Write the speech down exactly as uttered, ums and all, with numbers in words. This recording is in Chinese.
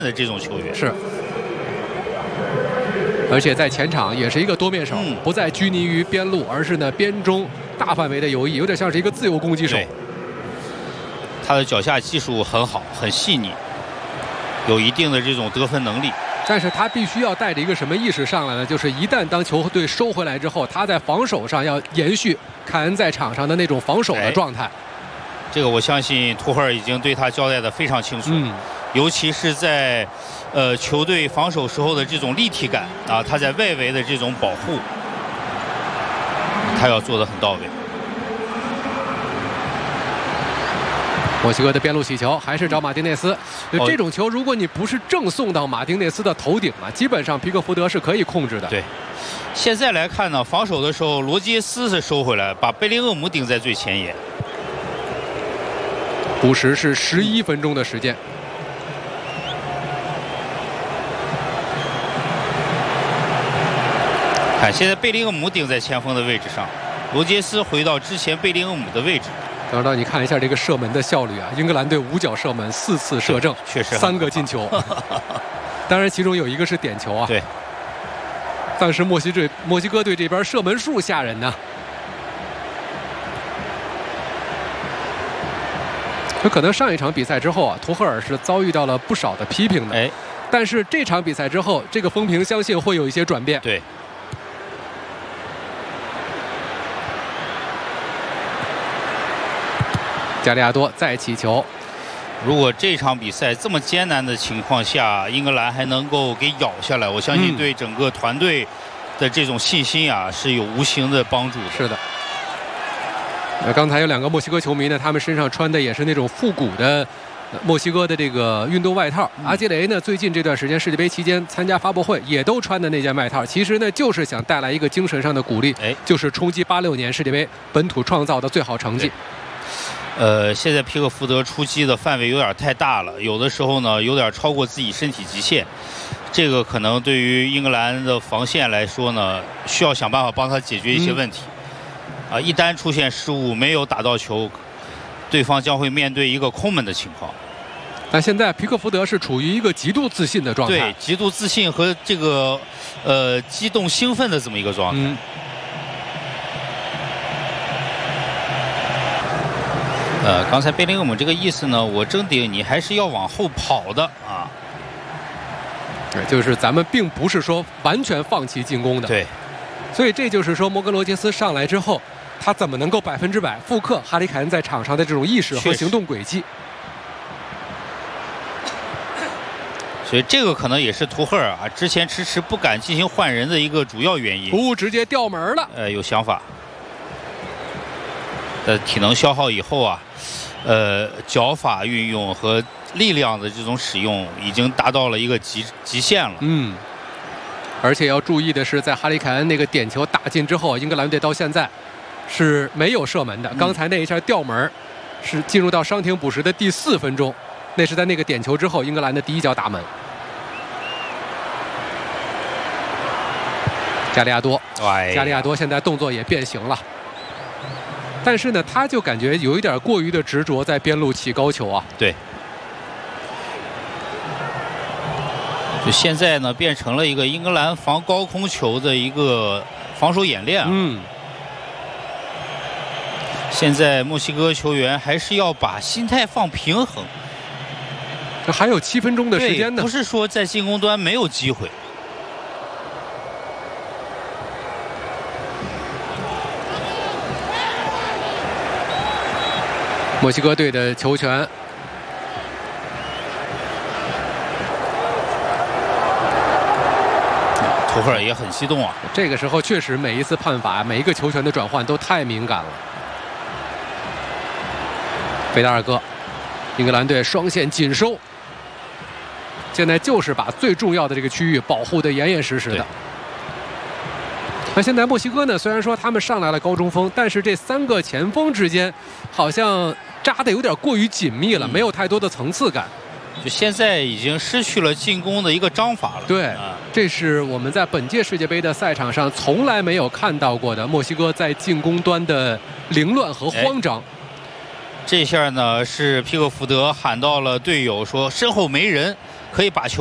的这种球员。 是。而且在前场也是一个多面手， 嗯、 不再拘泥于边路，而是呢边中大范围的游弋，有点像是一个自由攻击手。 他的脚下技术很好，很细腻，有一定的这种得分能力。 但是他必须要带着一个什么意识上来呢？就是一旦当球队收回来之后，他在防守上要延续凯恩在场上的那种防守的状态。 这个我相信图赫尔已经对他交代的非常清楚。嗯。尤其是在，呃，球队防守时候的这种立体感啊，他在外围的这种保护，他要做得很到位。 墨西哥的边路起球，还是找马丁内斯。就这种球，如果你不是正送到马丁内斯的头顶啊，基本上皮克福德是可以控制的。 对。现在来看呢，防守的时候，罗杰斯是收回来，把贝林厄姆顶在最前沿。 补时是十一分钟的时间。 看，现在贝林厄姆顶在前锋的位置上，罗杰斯回到之前贝林厄姆的位置。 等到你看一下这个射门的效率啊，英格兰队五脚射门四次射正， 确实三个进球。当然，其中有一个是点球啊。 对。 但是墨西队墨西哥队这边射门数吓人呢。有可能上一场比赛之后啊，图赫尔是遭遇到了不少的批评的。 哎。 但是这场比赛之后，这个风评相信会有一些转变。 对。 加利亚多再起球。 如果这场比赛这么艰难的情况下，英格兰还能够给咬下来，我相信对整个团队的这种信心啊是有无形的帮助的。 是的。那刚才有两个墨西哥球迷呢，他们身上穿的也是那种复古的墨西哥的这个运动外套。嗯、阿基雷呢，最近这段时间世界杯期间参加发布会，也都穿的那件外套。其实呢，就是想带来一个精神上的鼓励， 哎， 就是冲击八六年世界杯本土创造的最好成绩。 呃，现在皮克福德出击的范围有点太大了，有的时候呢有点超过自己身体极限，这个可能对于英格兰的防线来说呢，需要想办法帮他解决一些问题。嗯、啊，一旦出现失误，没有打到球，对方将会面对一个空门的情况。 但现在皮克福德是处于一个极度自信的状态， 对，极度自信和这个呃激动兴奋的这么一个状态。嗯呃，刚才贝林厄姆这个意思呢，我争顶你还是要往后跑的啊。 对，就是咱们并不是说完全放弃进攻的。 对。 所以这就是说，摩根罗杰斯上来之后，他怎么能够百分之百复刻哈里凯恩在场上的这种意识和行动轨迹？ 所以这个可能也是图赫尔啊之前迟迟不敢进行换人的一个主要原因。 不，直接调门了。 呃，有想法。的体能消耗以后啊，呃，脚法运用和力量的这种使用已经达到了一个极极限了。 嗯，而且要注意的是，在哈里凯恩那个点球打进之后，英格兰队到现在是没有射门的。嗯、刚才那一下吊门是进入到伤停补时的第四分钟，那是在那个点球之后，英格兰的第一脚打门。加利亚多， 哎、 加利亚多现在动作也变形了。但是呢，他就感觉有一点过于的执着在边路起高球啊。 对。就现在呢，变成了一个英格兰防高空球的一个防守演练啊。 嗯。 现在墨西哥球员还是要把心态放平衡。 这还有七分钟的时间呢。 不是说在进攻端没有机会。 墨西哥队的球权， 图赫尔也很激动啊。 这个时候确实每一次判罚、每一个球权的转换都太敏感了。费达尔戈，英格兰队双线紧收，现在就是把最重要的这个区域保护得严严实实的。那现在墨西哥呢？虽然说他们上来了高中锋，但是这三个前锋之间好像扎得有点过于紧密了，嗯、没有太多的层次感。 就现在已经失去了进攻的一个章法了。 对，啊、这是我们在本届世界杯的赛场上从来没有看到过的墨西哥在进攻端的凌乱和慌张。 哎、这下呢是皮克福德喊到了队友说身后没人， 可以把球